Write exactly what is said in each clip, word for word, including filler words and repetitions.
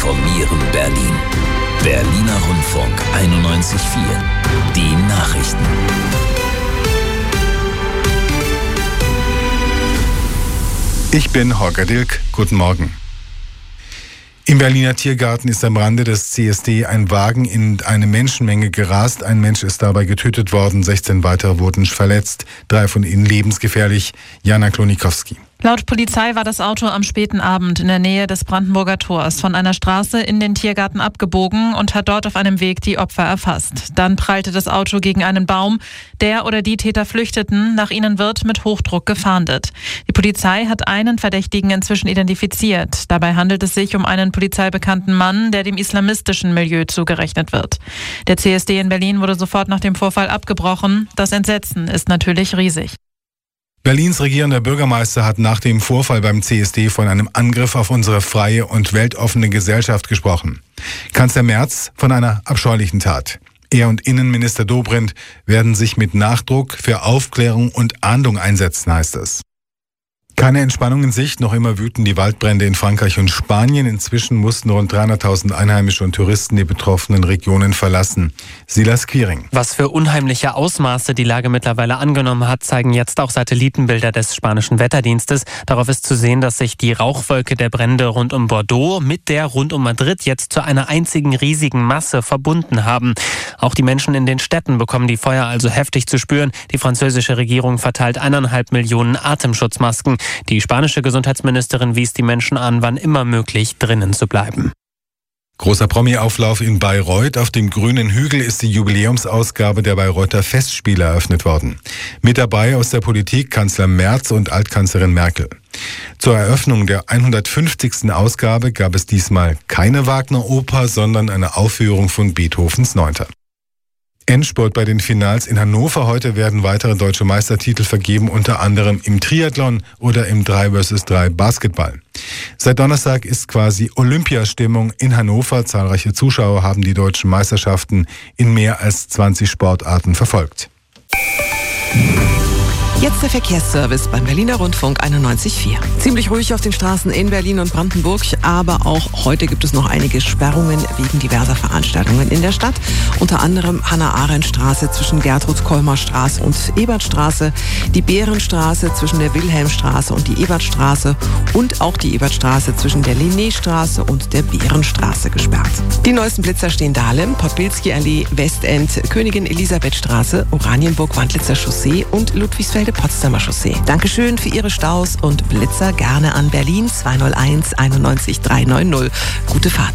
informieren Berlin. Berliner Rundfunk einundneunzig Komma vier. Die Nachrichten. Ich bin Holger Dilk. Guten Morgen. Im Berliner Tiergarten ist am Rande des C S D ein Wagen in eine Menschenmenge gerast. Ein Mensch ist dabei getötet worden, sechzehn weitere wurden verletzt, drei von ihnen lebensgefährlich. Jana Klonikowski. Laut Polizei war das Auto am späten Abend in der Nähe des Brandenburger Tors von einer Straße in den Tiergarten abgebogen und hat dort auf einem Weg die Opfer erfasst. Dann prallte das Auto gegen einen Baum. Der oder die Täter flüchteten. Nach ihnen wird mit Hochdruck gefahndet. Die Polizei hat einen Verdächtigen inzwischen identifiziert. Dabei handelt es sich um einen polizeibekannten Mann, der dem islamistischen Milieu zugerechnet wird. Der C S D in Berlin wurde sofort nach dem Vorfall abgebrochen. Das Entsetzen ist natürlich riesig. Berlins regierender Bürgermeister hat nach dem Vorfall beim C S D von einem Angriff auf unsere freie und weltoffene Gesellschaft gesprochen. Kanzler Merz von einer abscheulichen Tat. Er und Innenminister Dobrindt werden sich mit Nachdruck für Aufklärung und Ahndung einsetzen, heißt es. Keine Entspannung in Sicht, noch immer wüten die Waldbrände in Frankreich und Spanien. Inzwischen mussten rund dreihunderttausend Einheimische und Touristen die betroffenen Regionen verlassen. Silas Quiring. Was für unheimliche Ausmaße die Lage mittlerweile angenommen hat, zeigen jetzt auch Satellitenbilder des spanischen Wetterdienstes. Darauf ist zu sehen, dass sich die Rauchwolke der Brände rund um Bordeaux mit der rund um Madrid jetzt zu einer einzigen riesigen Masse verbunden haben. Auch die Menschen in den Städten bekommen die Feuer also heftig zu spüren. Die französische Regierung verteilt eineinhalb Millionen Atemschutzmasken. Die spanische Gesundheitsministerin wies die Menschen an, wann immer möglich drinnen zu bleiben. Großer Promi-Auflauf in Bayreuth. Auf dem grünen Hügel ist die Jubiläumsausgabe der Bayreuther Festspiele eröffnet worden. Mit dabei aus der Politik Kanzler Merz und Altkanzlerin Merkel. Zur Eröffnung der hundertfünfzigsten Ausgabe gab es diesmal keine Wagner-Oper, sondern eine Aufführung von Beethovens Neunter. Endspurt bei den Finals in Hannover. Heute werden weitere deutsche Meistertitel vergeben, unter anderem im Triathlon oder im drei versus drei Basketball. Seit Donnerstag ist quasi Olympiastimmung in Hannover. Zahlreiche Zuschauer haben die deutschen Meisterschaften in mehr als zwanzig Sportarten verfolgt. Jetzt der Verkehrsservice beim Berliner Rundfunk einundneunzig Komma vier. Ziemlich ruhig auf den Straßen in Berlin und Brandenburg, aber auch heute gibt es noch einige Sperrungen wegen diverser Veranstaltungen in der Stadt. Unter anderem Hannah-Arendt-Straße zwischen Gertrud-Kolmar-Straße und Ebertstraße, die Bärenstraße zwischen der Wilhelmstraße und die Ebertstraße und auch die Ebertstraße zwischen der Linnéstraße und der Bärenstraße gesperrt. Die neuesten Blitzer stehen Dahlem, Podbilski-Allee, Westend, Königin-Elisabeth-Straße, Oranienburg-Wandlitzer Chaussee und Ludwigsfelde Potsdamer Chaussee. Dankeschön für Ihre Staus und Blitzer gerne an Berlin zweihunderteins einundneunzig dreihundertneunzig. Gute Fahrt.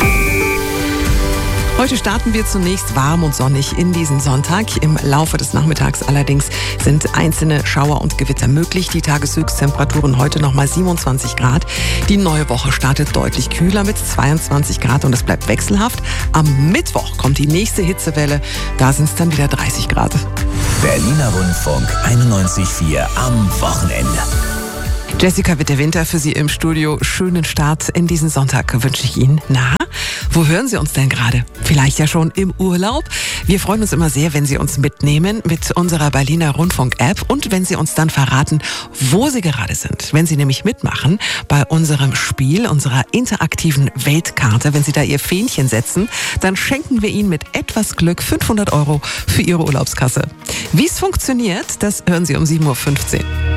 Heute starten wir zunächst warm und sonnig in diesen Sonntag. Im Laufe des Nachmittags allerdings sind einzelne Schauer und Gewitter möglich. Die Tageshöchsttemperaturen heute nochmal siebenundzwanzig Grad. Die neue Woche startet deutlich kühler mit zweiundzwanzig Grad und es bleibt wechselhaft. Am Mittwoch kommt die nächste Hitzewelle. Da sind es dann wieder dreißig Grad. Berliner Rundfunk einundneunzig Komma vier am Wochenende. Jessica Witte-Winter für Sie im Studio. Schönen Start in diesen Sonntag wünsche ich Ihnen. Na, wo hören Sie uns denn gerade? Vielleicht ja schon im Urlaub? Wir freuen uns immer sehr, wenn Sie uns mitnehmen mit unserer Berliner Rundfunk-App und wenn Sie uns dann verraten, wo Sie gerade sind. Wenn Sie nämlich mitmachen bei unserem Spiel, unserer interaktiven Weltkarte, wenn Sie da Ihr Fähnchen setzen, dann schenken wir Ihnen mit etwas Glück fünfhundert Euro für Ihre Urlaubskasse. Wie es funktioniert, das hören Sie um sieben Uhr fünfzehn.